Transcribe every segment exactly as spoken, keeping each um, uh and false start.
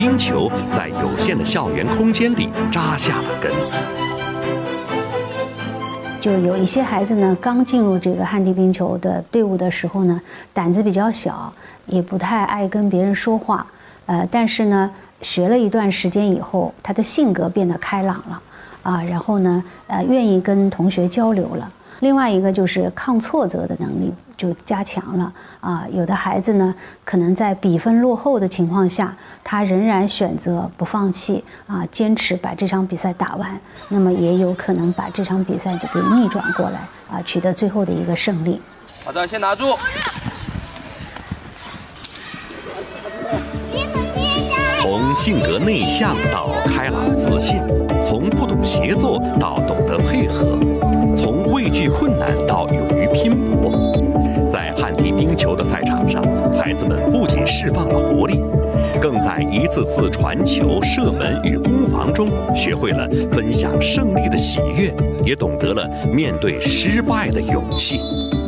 冰球在有限的校园空间里扎下了根。 就有一些孩子呢，刚进入这个旱地冰球的队伍的时候呢，胆子比较小，也不太爱跟别人说话。呃，但是呢，学了一段时间以后，他的性格变得开朗了，啊，然后呢，呃，愿意跟同学交流了。另外一个就是抗挫折的能力就加强了啊。有的孩子呢，可能在比分落后的情况下，他仍然选择不放弃啊，坚持把这场比赛打完，那么也有可能把这场比赛给逆转过来啊，取得最后的一个胜利。 好的，先拿住。 从性格内向到开朗自信，从不懂协作到懂得配合，从畏惧困难到勇于拼搏。在旱地冰球的赛场上，孩子们不仅释放了活力，更在一次次传球、射门与攻防中学会了分享胜利的喜悦，也懂得了面对失败的勇气。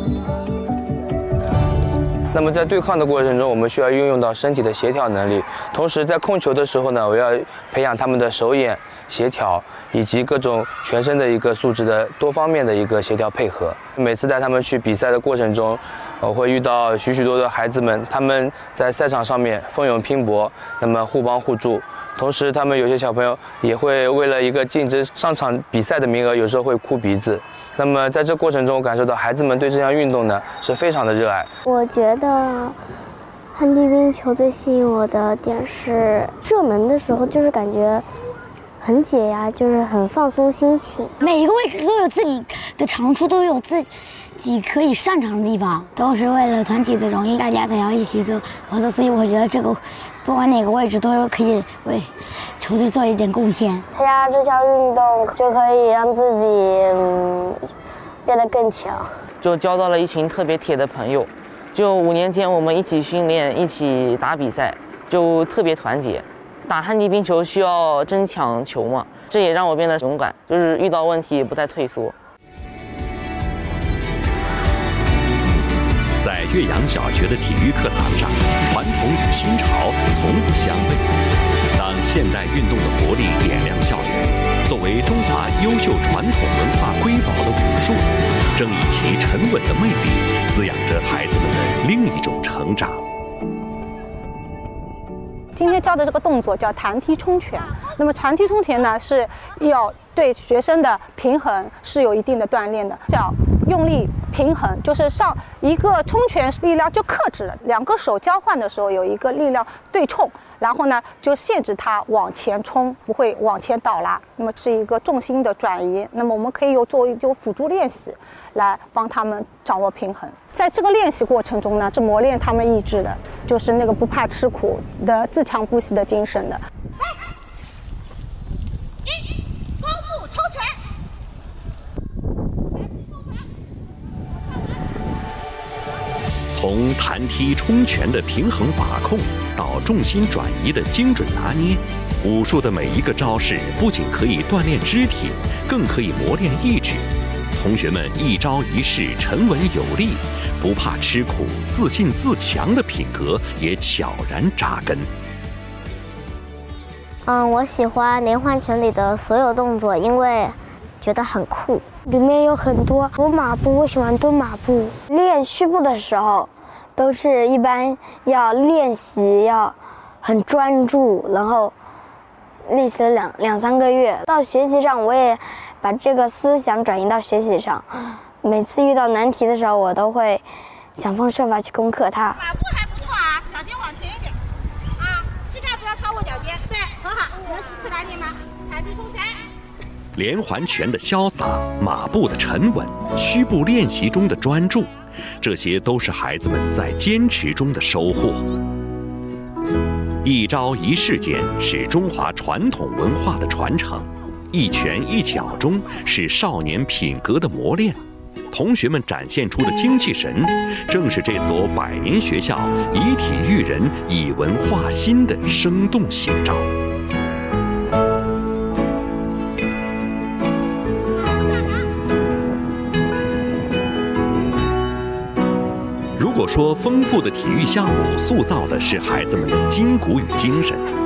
那么在对抗的过程中，我们需要运用到身体的协调能力，同时在控球的时候呢，我要培养他们的手眼协调以及各种全身的一个素质的多方面的一个协调配合。每次带他们去比赛的过程中，我会遇到许许多多的孩子们，他们在赛场上面奋勇拼搏，那么互帮互助。同时，他们有些小朋友也会为了一个竞争上场比赛的名额，有时候会哭鼻子。那么在这过程中，我感受到孩子们对这项运动呢是非常的热爱。 我觉得旱地冰球最吸引我的点是射门的时候，就是感觉很解压，就是很放松心情。 每一个位置都有自己的长处，都有自己可以擅长的地方，都是为了团体的荣誉，大家才要一起做合作。所以我觉得这个不管哪个位置都有可以为球队做一点贡献。 参加这项运动就可以让自己、嗯、变得更强， 就交到了一群特别铁的朋友。就五年前我们一起训练，一起打比赛，就特别团结。打旱地冰球需要争抢球嘛，这也让我变得勇敢，就是遇到问题也不再退缩。 在岳阳小学的体育课堂上，传统与新潮从不相悖。当现代运动的活力点亮校园，作为中华优秀传统文化瑰宝的武术，正以其沉稳的魅力，滋养着孩子们的另一种成长。 今天教的这个动作叫弹踢冲拳。那么弹踢冲拳呢，是要对学生的平衡是有一定的锻炼的，脚用力平衡，就是上一个冲拳力量就克制了，两个手交换的时候有一个力量对冲，然后呢就限制它往前冲，不会往前倒拉。那么是一个重心的转移。那么我们可以有作为一种辅助练习，来帮他们掌握平衡。在这个练习过程中呢，是磨练他们意志的，就是那个不怕吃苦的、自强不息的精神的。 一，弓步抽拳。 从弹踢冲拳的平衡把控到重心转移的精准拿捏，武术的每一个招式不仅可以锻炼肢体，更可以磨练意志。同学们一招一式沉稳有力，不怕吃苦、自信自强的品格也悄然扎根。 嗯，我喜欢连环拳里的所有动作，因为觉得很酷。里面有很多蹲马步，我喜欢蹲马步。练虚步的时候，都是一般要练习，要很专注，然后练习了两两三个月。到学习上，我也把这个思想转移到学习上。每次遇到难题的时候，我都会想方设法去攻克它。 马步还不错啊，脚尖往前一点啊，膝盖不要超过脚尖，对，很好。能举起来你吗？弹踢冲拳。 连环拳的潇洒，马步的沉稳，虚步练习中的专注，这些都是孩子们在坚持中的收获。一招一式间是中华传统文化的传承，一拳一脚中是少年品格的磨练。同学们展现出的精气神，正是这所百年学校以体育人、以文化心的生动写照。如果说丰富的体育项目塑造的是孩子们的筋骨与精神，